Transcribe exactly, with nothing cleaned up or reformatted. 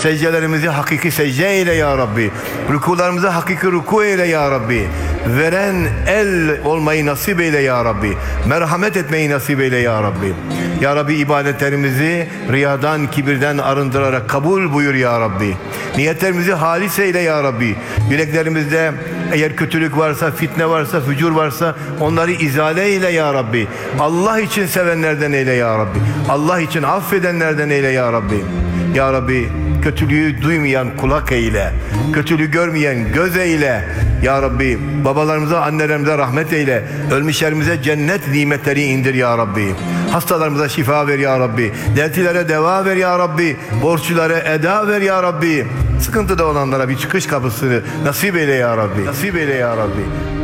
Secdelerimizi hakiki secde eyle ya Rabbi. Rükularımızı hakiki ruku eyle ya Rabbi. Veren el olmayı nasip eyle ya Rabbi. Merhamet etmeyi nasip eyle ya Rabbi. Ya Rabbi, ibadetlerimizi riyadan, kibirden arındırarak kabul buyur ya Rabbi. Niyetlerimizi halis eyle ya Rabbi. Yüreklerimizde eğer kötülük varsa, fitne varsa, fücur varsa onları izale eyle ya Rabbi. Allah için sevenlerden eyle ya Rabbi. Allah için affedenlerden eyle ya Rabbi. Ya Rabbi, kötülüğü duymayan kulak eyle. Kötülüğü görmeyen göz eyle. Ya Rabbi, babalarımıza, annelerimize rahmet eyle. Ölmüşlerimize cennet nimetleri indir ya Rabbi. Hastalarımıza şifa ver ya Rabbi. Dertlilere deva ver ya Rabbi. Borçlulara eda ver ya Rabbi. Sıkıntıda olanlara bir çıkış kapısını nasip eyle ya Rabbi. Nasip eyle ya Rabbi.